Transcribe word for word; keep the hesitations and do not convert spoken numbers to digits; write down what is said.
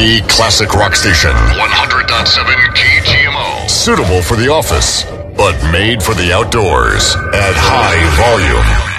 The classic rock station. one hundred point seven K G M O. Suitable for the office, but made for the outdoors at high volume.